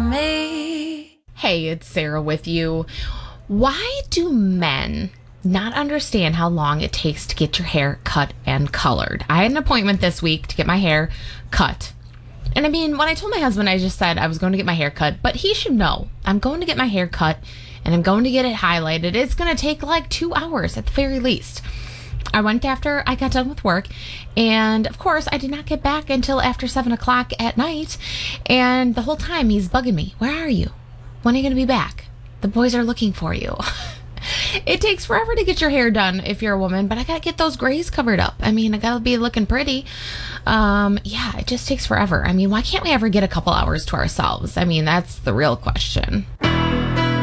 me. Hey, it's Sarah with you. Why do men not understand how long it takes to get your hair cut and colored? I had an appointment this week to get my hair cut. And I mean, when I told my husband, I just said I was going to get my hair cut, but he should know I'm going to get my hair cut and I'm going to get it highlighted. It's going to take like 2 hours at the very least. I went after I got done with work, and of course, I did not get back until after 7 o'clock at night. And the whole time, he's bugging me. Where are you? When are you going to be back? The boys are looking for you. It takes forever to get your hair done if you're a woman, but I got to get those grays covered up. I mean, I got to be looking pretty. Yeah, it just takes forever. I mean, why can't we ever get a couple hours to ourselves? I mean, that's the real question.